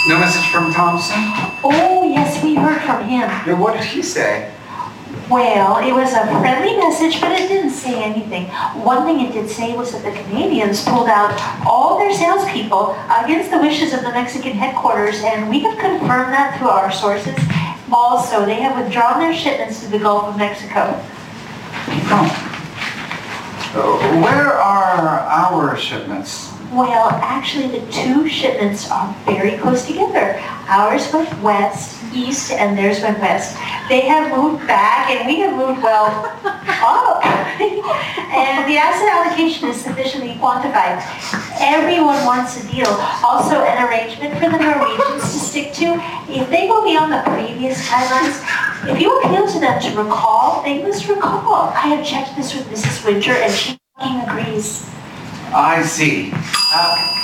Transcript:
No message from Thompson? Oh, yes, we heard from him. Yeah, what did he say? Well, it was a friendly message, but it didn't say anything. One thing it did say was that the Canadians pulled out all their salespeople against the wishes of the Mexican headquarters, and we have confirmed that through our sources. Also, they have withdrawn their shipments to the Gulf of Mexico. Oh. Where are our shipments? Well, actually, the two shipments are very close together. Ours went west, east, and theirs went west. They have moved back, and we have moved, well, up. And the asset allocation is sufficiently quantified. Everyone wants a deal. Also, an arrangement for the Norwegians to stick to. If they go beyond the previous timelines, if you appeal to them to recall, they must recall. I have checked this with Mrs. Winter, and she agrees. I see.